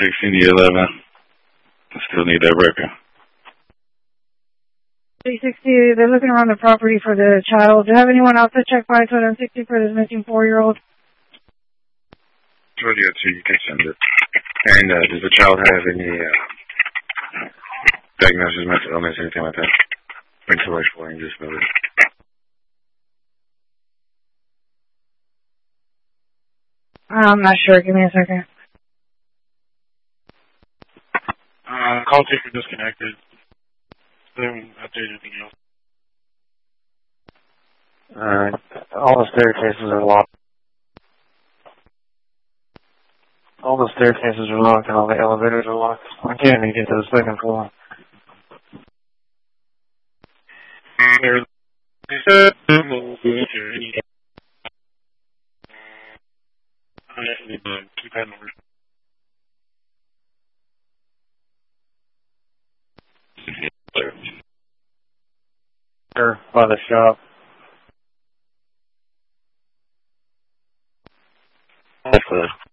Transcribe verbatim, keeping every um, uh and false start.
sixteen to eleven. I still need that record. three sixty, they're looking around the property for the child. Do you have anyone else to check by two sixty for this missing four-year-old? Sure, you you can send it. And uh, does the child have any uh, diagnosis, mental illness, anything like that? Intellectual and disability? I'm not sure. Give me a second. Uh, call taker disconnected. They haven't updated anything else. Uh, all the staircases are locked. All the staircases are locked and all the elevators are locked. I can't even get to the second floor. There's keypad numbers. Sure, by the shop. That's the